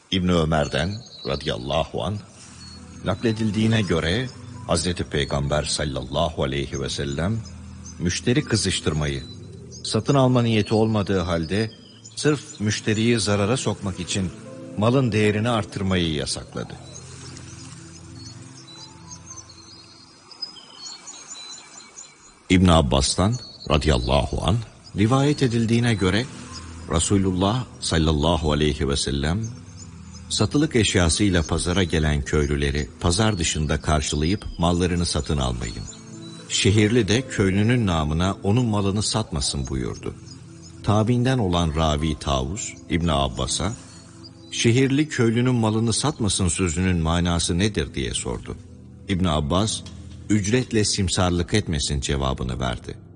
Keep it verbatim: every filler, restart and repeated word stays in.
İbni Ömer'den radıyallahu anh nakledildiğine göre Hazreti Peygamber sallallahu aleyhi ve sellem müşteri kızıştırmayı, satın alma niyeti olmadığı halde sırf müşteriyi zarara sokmak için malın değerini artırmayı yasakladı. İbn Abbas'tan radıyallahu anh rivayet edildiğine göre Resulullah sallallahu aleyhi ve sellem satılık eşyasıyla pazara gelen köylüleri pazar dışında karşılayıp mallarını satın almayın. Şehirli de köylünün namına onun malını satmasın buyurdu. Tabiinden olan ravi Tavus İbn Abbas'a şehirli köylünün malını satmasın sözünün manası nedir diye sordu. İbn Abbas ücretle simsarlık etmesin cevabını verdi.